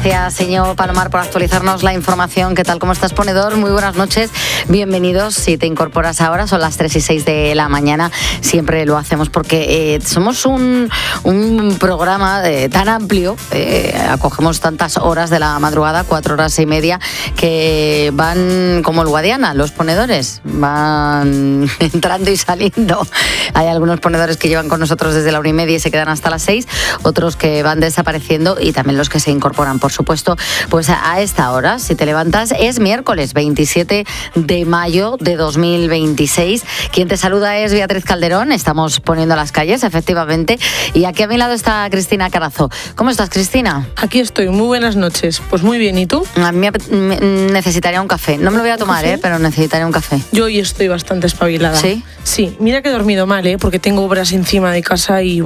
Gracias, señor Palomar, por actualizarnos la información. ¿Qué tal? ¿Cómo estás, ponedor? Muy buenas noches. Bienvenidos. Si te incorporas ahora, son las 3:06 de la mañana. Siempre lo hacemos porque somos un programa tan amplio. Acogemos tantas horas de la madrugada, 4 horas y media, que van como el Guadiana, los ponedores. Van entrando y saliendo. Hay algunos ponedores que llevan con nosotros desde la 1:30 y se quedan hasta las 6. Otros que van desapareciendo y también los que se incorporan, por supuesto, pues a esta hora. Si te levantas, es miércoles 27 de mayo de 2026. Quien te saluda es Beatriz Calderón. Estamos poniendo las calles, efectivamente. Y aquí a mi lado está Cristina Carazo. ¿Cómo estás, Cristina? Aquí estoy. Muy buenas noches. Pues muy bien. ¿Y tú? A mí necesitaría un café. No me lo voy a tomar, pero necesitaría un café. Yo hoy estoy bastante espabilada. ¿Sí? Sí. Mira que he dormido mal, porque tengo obras encima de casa y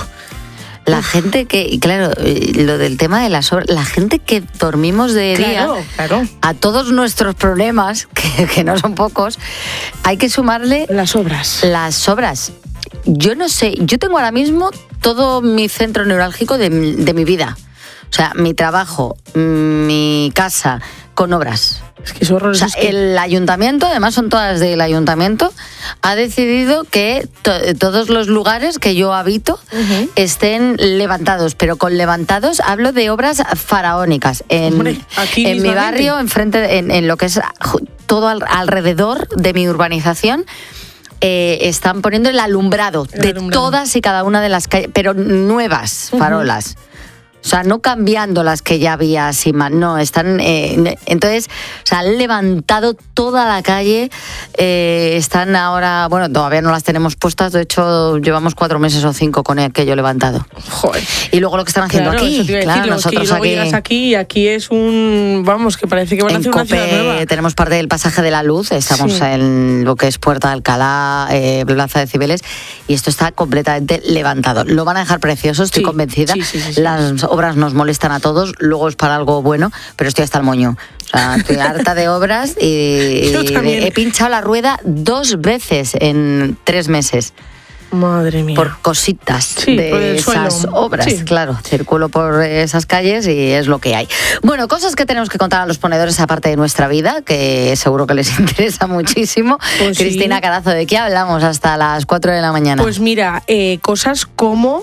La gente que, claro, lo del tema de las obras, la gente que dormimos de día, claro. A todos nuestros problemas, que no son pocos, hay que sumarle las obras. Yo no sé, yo tengo ahora mismo todo mi centro neurálgico de mi vida. O sea, mi trabajo, mi casa, con obras. Es que es horroroso. O sea, el ayuntamiento, además son todas del ayuntamiento, ha decidido que todos los lugares que yo habito estén levantados, pero con levantados hablo de obras faraónicas. En mi barrio, enfrente, en lo que es todo alrededor de mi urbanización, están poniendo el alumbrado de todas y cada una de las calles, pero nuevas farolas. O sea, no cambiando las que ya había así más, no, están... entonces, o sea, han levantado toda la calle, están ahora... Bueno, todavía no las tenemos puestas, de hecho, llevamos 4 meses o 5 con aquello levantado. Joder. Y luego lo que están haciendo aquí, nosotros aquí... llegas aquí y aquí es un... Vamos, que parece que van a hacer una ciudad nueva. Tenemos parte del pasaje de la Luz, estamos en lo que es Puerta de Alcalá, Plaza de Cibeles, y esto está completamente levantado. Lo van a dejar precioso, estoy convencida. Sí. Las obras nos molestan a todos, luego es para algo bueno, pero estoy hasta el moño. O sea, estoy harta de obras y he pinchado la rueda 2 veces en 3 meses. Madre mía. Por cositas de esas obras. Sí. Claro, circulo por esas calles y es lo que hay. Bueno, cosas que tenemos que contar a los ponedores aparte de nuestra vida, que seguro que les interesa muchísimo. Pues Cristina Carazo, ¿de qué hablamos hasta las 4 de la mañana? Pues mira, cosas como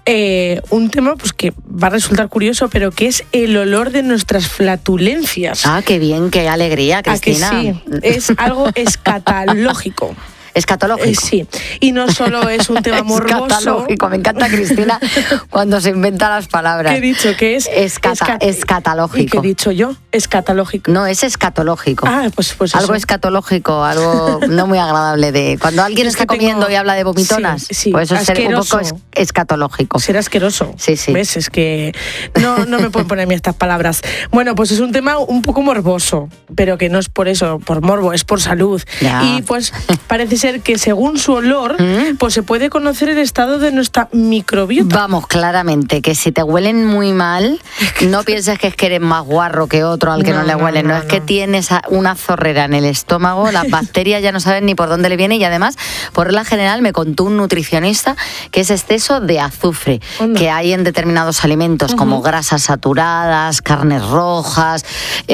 un tema pues que va a resultar curioso, pero que es el olor de nuestras flatulencias. Ah, qué bien, qué alegría, Cristina. ¿A que sí? Es algo escatológico. Escatológico. Sí, y no solo es un tema morboso. Escatológico, me encanta Cristina cuando se inventa las palabras. ¿Qué he dicho? ¿Qué es? Escatológico. ¿Y qué he dicho yo? Escatológico. No, es escatológico. Ah, pues algo eso. Escatológico, algo no muy agradable de... Cuando alguien está comiendo y habla de vomitonas, sí, pues eso es un poco escatológico. Será asqueroso. Sí. ¿Ves? Es que no me pueden poner a mí estas palabras. Bueno, pues es un tema un poco morboso, pero que no es por eso, por morbo, es por salud. Ya. Y pues parece ser que según su olor, pues se puede conocer el estado de nuestra microbiota. Vamos, claramente, que si te huelen muy mal, no pienses que es que eres más guarro que otro al que no le huelen. No, es que tienes una zorrera en el estómago, las bacterias ya no saben ni por dónde le viene, y además, por regla general, me contó un nutricionista que es exceso de azufre que hay en determinados alimentos, como grasas saturadas, carnes rojas,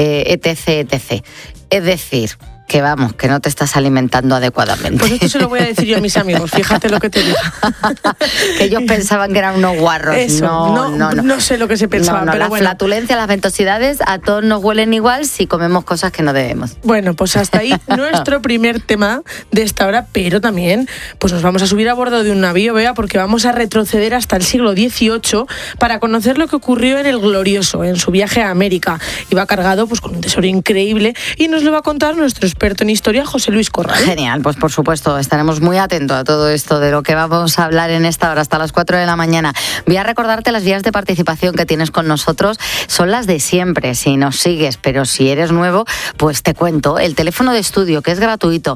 etc. Es decir, que vamos, que no te estás alimentando adecuadamente. Pues esto se lo voy a decir yo a mis amigos, fíjate lo que te digo. Que ellos pensaban que eran unos guarros. Eso, no sé lo que se pensaban, pero las flatulencias, las ventosidades, a todos nos huelen igual si comemos cosas que no debemos. Bueno, pues hasta ahí nuestro primer tema de esta hora, pero también pues nos vamos a subir a bordo de un navío, Bea, porque vamos a retroceder hasta el siglo XVIII para conocer lo que ocurrió en el Glorioso, en su viaje a América. Iba cargado pues con un tesoro increíble y nos lo va a contar nuestro experto en historia, José Luis Corral. Genial, pues por supuesto, estaremos muy atentos a todo esto de lo que vamos a hablar en esta hora hasta las 4 de la mañana. Voy a recordarte las vías de participación que tienes con nosotros, son las de siempre, si nos sigues, pero si eres nuevo, pues te cuento. El teléfono de estudio, que es gratuito,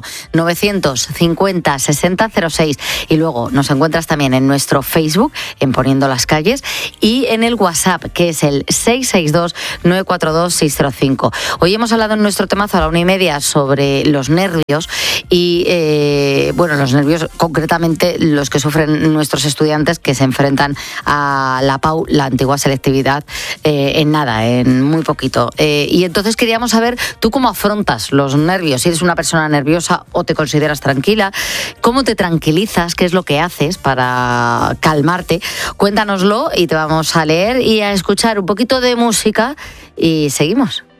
950 60 06, y luego nos encuentras también en nuestro Facebook, en Poniendo las Calles, y en el WhatsApp, que es el 662 942 605. Hoy hemos hablado en nuestro temazo a la 1:30 sobre sobre los nervios y, los nervios concretamente los que sufren nuestros estudiantes que se enfrentan a la PAU, la antigua selectividad, en muy poquito. Y entonces queríamos saber, ¿tú cómo afrontas los nervios? Si eres una persona nerviosa o te consideras tranquila, ¿cómo te tranquilizas? ¿Qué es lo que haces para calmarte? Cuéntanoslo y te vamos a leer y a escuchar un poquito de música y seguimos.